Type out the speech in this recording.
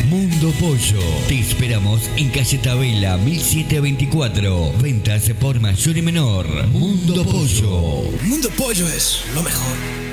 Mundo Pollo. Te esperamos en calle Tabela 1724. Ventas por mayor y menor. Mundo Pollo. Mundo Pollo es lo mejor.